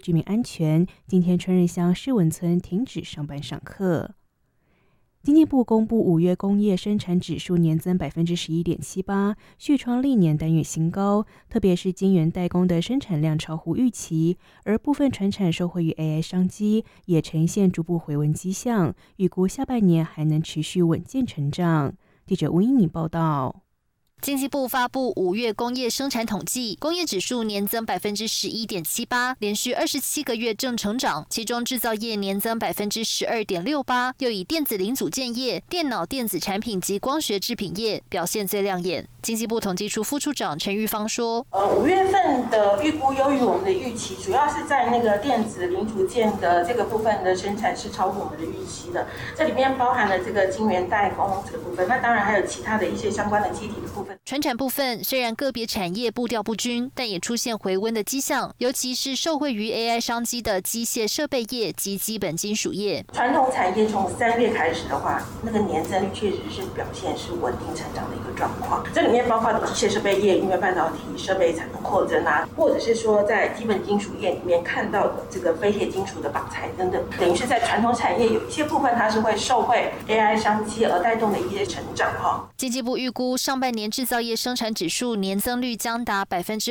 居民安全，今天春日乡世文村停止上班上课。经济部公布5月工业生产指数年增 11.78%， 续创历年单月新高，特别是晶圆代工的生产量超乎预期，而部分传产受惠于 AI 商机，也呈现逐步回温迹象，预估下半年还能持续稳健成长。记者吴英妮报道。 经济部发布5月工业生产统计，工业指数年增 11.78%， 连续27个月正成长，其中制造业年增 12.68%， 又以电子零组件业、电脑电子产品及光学制品业表现最亮眼。经济部统计处副处长陈玉芳说 ，5月份的预估优于我们的预期，主要是在那个电子零组件的这个部分的生产是超乎我们的预期的，这里面包含了这个晶圆代工这个部分，那当然还有其他的一些相关的基体的部分。 传产部分虽然个别产业步调不均，但也出现回温的迹象，尤其是受惠于 AI 商机的机械设备业及基本金属业。 传统产业从3月开始的话，那个年增率确实是表现是稳定成长的一个状况。这里面包括机械设备业，因为半导体设备产能扩增啊，或者是说在基本金属业里面看到的这个非铁金属的绑材等等，等于是在传统产业有一些部分它是会受惠 AI 商机而带动的一些成长哈。 经济部预估上半年制造业生产指数年增率将达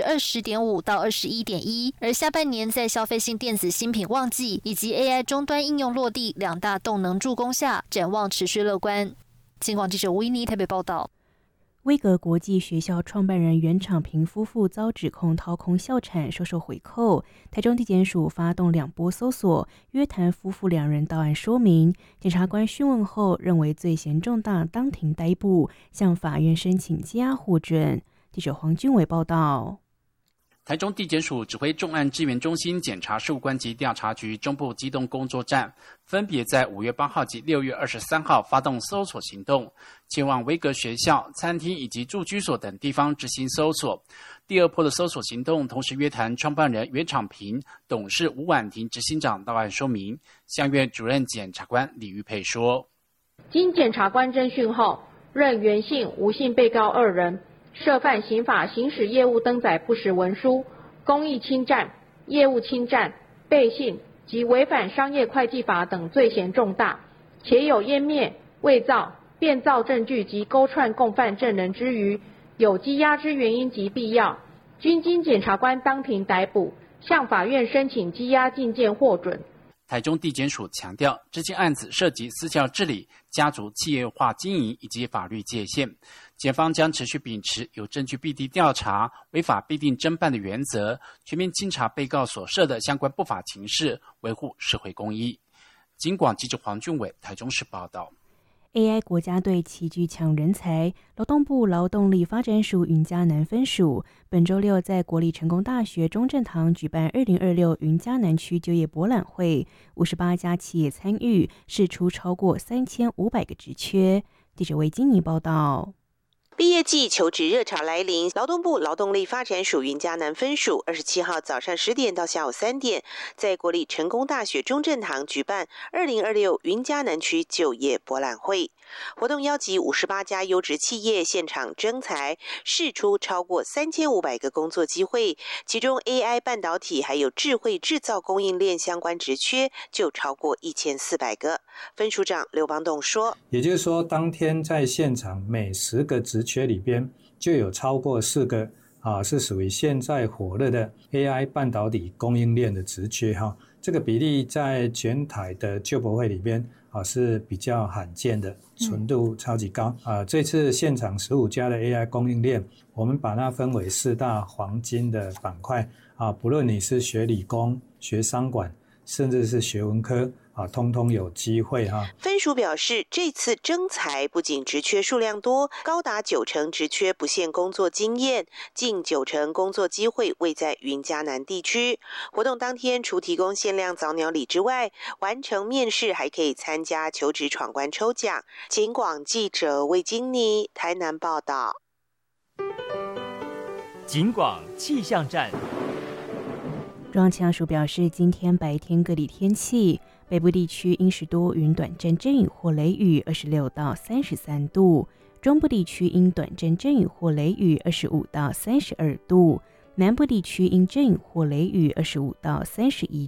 20.5% 到 21.1%， 而下半年在消费性电子新品旺季以及 AI 终端应用落地两大动能助攻下，展望持续乐观。警广记者吴依妮台北报道。 威格国际学校创办人袁敞平夫妇遭指控掏空校产、收受回扣，台中地检署发动2波搜索，约谈夫妇2人到案说明。检察官讯问后认为罪嫌重大，当庭逮捕，向法院申请羁押获准。记者黄君伟报道。 台中地检署指挥重案支援中心检察事务官及调查局中部机动工作站，分别在5月8号及6月23号发动搜索行动，前往威格学校、餐厅以及住居所等地方执行搜索。第2波的搜索行动同时约谈创办人袁敞平、董事吴婉婷执行长到案说明。相院主任检察官李玉佩说， 经检察官侦讯后，认袁姓、吴姓被告2人涉犯刑法行使业务登载不实文书、公益侵占、业务侵占、背信及违反商业会计法等罪嫌重大，且有湮灭、伪造、变造证据及勾串共犯证人之余，有羁押之原因及必要，均经检察官当庭逮捕，向法院申请羁押禁见获准。 台中地检署强调，这件案子涉及私教治理、家族企业化经营以及法律界限，检方将持续秉持有证据必定调查、违法必定侦办的原则，全面清查被告所涉的相关不法情事，维护社会公义。警广记者黄俊伟台中市报道。 AI 国家队齐聚抢人才，劳动部劳动力发展署云嘉南分署本周六在国立成功大学中正堂举办2026云嘉南区就业博览会，58家企业参与，释出超过3500个职缺。记者魏金妮报道。 毕业季求职热潮来临，劳动部劳动力发展署云嘉南分署27号早上10点到下午3点，在国立成功大学中正堂举办2026云嘉南区就业博览会。活动邀集58家优质企业现场征才，释出超过3500个工作机会，其中 AI 半导体还有智慧制造供应链相关职缺就超过1400个。分署长刘邦栋说， 也就是说当天在现场每10个职缺里边就有超过4个是属于现在火热的 AI 半导体供应链的职缺这个比例在全台的就博会里边是比较罕见的，纯度超级高这次现场15家的 AI 供应链，我们把它分为4大黄金的板块不论你是学理工、学商管，甚至是学文科通通有机会分署表示，这次征才不仅职缺数量多，高达90%职缺不限工作经验，近90%工作机会位在云嘉南地区。活动当天除提供限量早鸟礼之外，完成面试还可以参加求职闯关抽奖。警广记者魏金妮台南报道。 警广气象站。 中央气象署表示，今天白天各地天气，北部地区阴时多云，短暂阵雨或雷雨，26到33度；中部地区阴短暂阵雨或雷雨，25到32度；南部地区阴阵雨或雷雨，25到31